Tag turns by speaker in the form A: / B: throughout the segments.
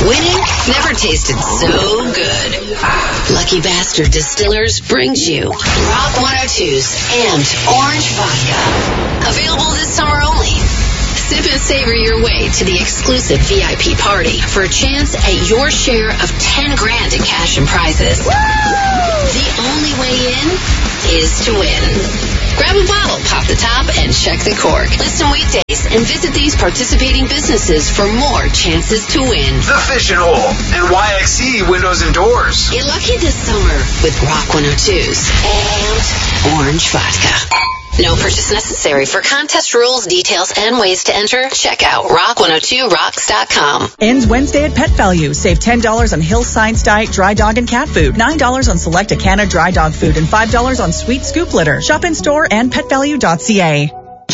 A: Winning never tasted so good. Lucky Bastard Distillers brings you Rock 102's Amped Orange Vodka. Available this summer only. Sip and savor your way to the exclusive VIP party for a chance at your share of $10,000 in cash and prizes. Woo! The only way in is to win. Grab a bottle, pop the top, and check the cork. Listen weekdays and visit these participating businesses for more chances to win.
B: The Fishing Hole and YXE Windows and Doors.
A: Get lucky this summer with Rock 102's Amped Orange Vodka. No purchase necessary. For contest rules, details, and ways to enter, check out rock102rocks.com.
C: Ends Wednesday at Pet Value. Save $10 on Hill Science Diet dry dog and cat food, $9 on select Acana dry dog food, and $5 on sweet scoop litter. Shop in store and petvalue.ca.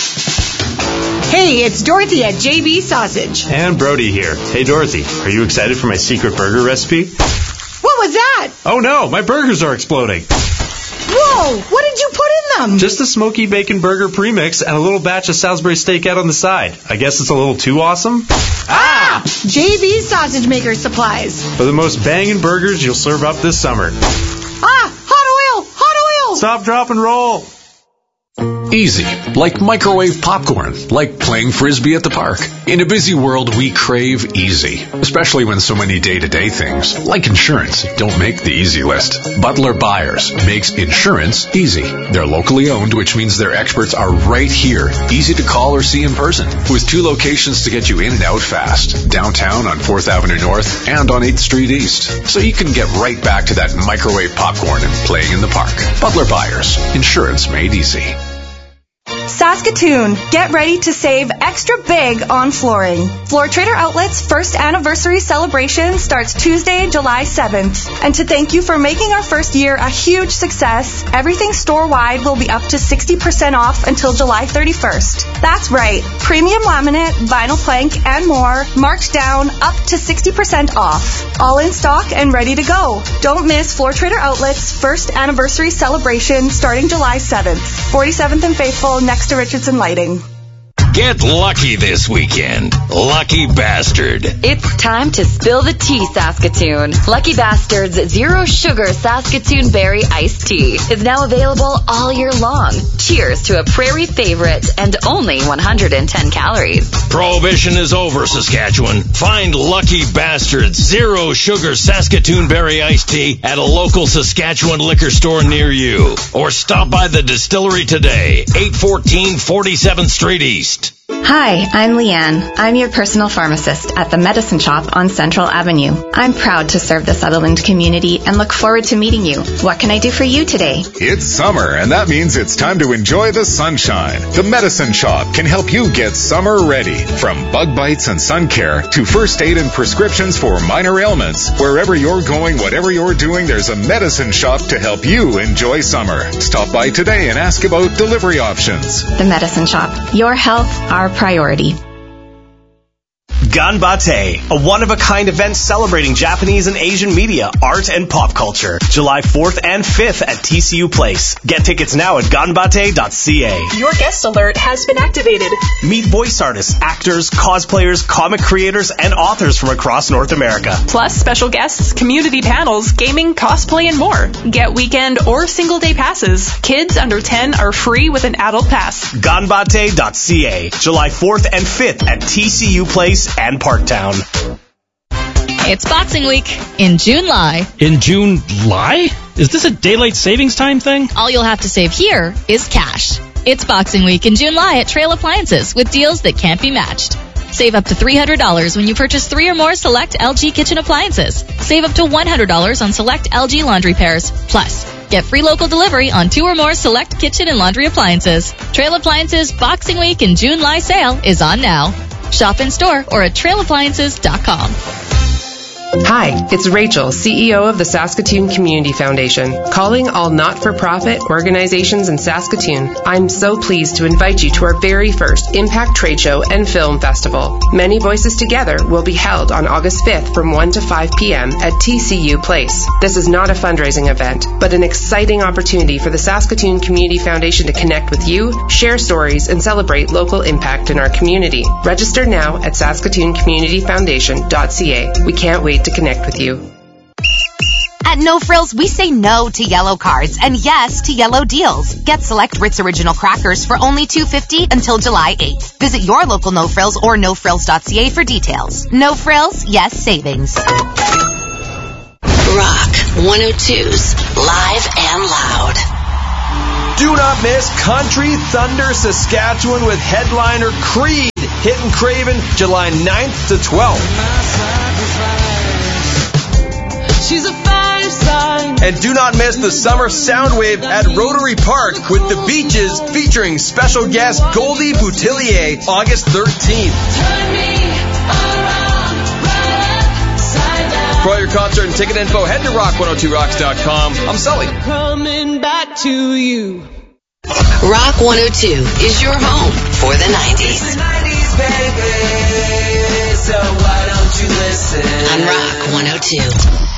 D: Hey, it's Dorothy at JB Sausage.
E: And Brody here. Hey, Dorothy, are you excited for my secret burger recipe?
D: What was that?
E: Oh no, my burgers are exploding.
D: Whoa, what did you put in them?
E: Just a smoky bacon burger premix and a little batch of Salisbury steak out on the side. I guess it's a little too awesome?
D: Ah! JB Sausage Maker Supplies.
E: For the most banging burgers you'll serve up this summer.
D: Ah, hot oil, hot oil!
E: Stop, drop, and roll.
F: Easy, like microwave popcorn, like playing Frisbee at the park. In a busy world, we crave easy, especially when so many day-to-day things, like insurance, don't make the easy list. Butler Buyers makes insurance easy. They're locally owned, which means their experts are right here, easy to call or see in person, with 2 locations to get you in and out fast, downtown on 4th Avenue North and on 8th Street East, so you can get right back to that microwave popcorn and playing in the park. Butler Buyers, insurance made easy.
G: Saskatoon, get ready to save extra big on flooring. Floor Trader Outlet's first anniversary celebration starts Tuesday, July 7th. And to thank you for making our first year a huge success, everything store-wide will be up to 60% off until July 31st. That's right, premium laminate, vinyl plank, and more, marked down up to 60% off. All in stock and ready to go. Don't miss Floor Trader Outlet's first anniversary celebration starting July 7th, 47th and Faithful, next to Richardson Lighting.
H: Get lucky this weekend. Lucky Bastard.
I: It's time to spill the tea, Saskatoon. Lucky Bastard's Zero Sugar Saskatoon Berry Iced Tea is now available all year long. Cheers to a prairie favorite and only 110 calories.
H: Prohibition is over, Saskatchewan. Find Lucky Bastard's Zero Sugar Saskatoon Berry Iced Tea at a local Saskatchewan liquor store near you. Or stop by the distillery today, 814 47th Street East.
J: Hi, I'm Leanne. I'm your personal pharmacist at the Medicine Shop on Central Avenue. I'm proud to serve the Sutherland community and look forward to meeting you. What can I do for you today?
K: It's summer, and that means it's time to enjoy the sunshine. The Medicine Shop can help you get summer ready. From bug bites and sun care to first aid and prescriptions for minor ailments. Wherever you're going, whatever you're doing, there's a Medicine Shop to help you enjoy summer. Stop by today and ask about delivery options.
J: The Medicine Shop. Your health, our priority.
L: Ganbate, a one-of-a-kind event celebrating Japanese and Asian media, art, and pop culture. July 4th and 5th at TCU Place. Get tickets now at ganbate.ca.
M: Your guest alert has been activated.
L: Meet voice artists, actors, cosplayers, comic creators, and authors from across North America.
M: Plus special guests, community panels, gaming, cosplay, and more. Get weekend or single-day passes. Kids under 10 are free with an adult pass.
L: Ganbate.ca. July 4th and 5th at TCU Place and Parktown.
N: It's Boxing Week in July.
O: In July? Is this a daylight savings time thing?
N: All you'll have to save here is cash. It's Boxing Week in July at Trail Appliances with deals that can't be matched. Save up to $300 when you purchase 3 or more select LG kitchen appliances. Save up to $100 on select LG laundry pairs. Plus, get free local delivery on 2 or more select kitchen and laundry appliances. Trail Appliances Boxing Week in July sale is on now. Shop in store or at trailappliances.com.
P: Hi, it's Rachel, CEO of the Saskatoon Community Foundation, calling all not-for-profit organizations in Saskatoon. I'm so pleased to invite you to our very first Impact Trade Show and Film Festival. Many Voices Together will be held on August 5th from 1 to 5 p.m. at TCU Place. This is not a fundraising event, but an exciting opportunity for the Saskatoon Community Foundation to connect with you, share stories, and celebrate local impact in our community. Register now at saskatooncommunityfoundation.ca. We can't wait to connect with you.
Q: At No Frills, we say no to yellow cards and yes to yellow deals. Get select Ritz Original crackers for only $2.50 until July 8th. Visit your local No Frills or nofrills.ca for details. No Frills, yes savings.
A: Rock 102's Live and Loud.
R: Do not miss Country Thunder Saskatchewan with headliner Creed, Hittin' Craven, July 9th to 12th.
S: She's a fire sign.
R: And do not miss the Summer Soundwave at Rotary Park with The Beaches featuring special guest Goldie Boutillier, August 13th.
S: Turn me around, right upside down.
R: For all your concert and ticket info, head to rock102rocks.com. I'm Sully.
S: Coming back to you.
A: Rock 102 is your home for the 90s.
S: Baby, so why don't you listen?
A: On Rock 102.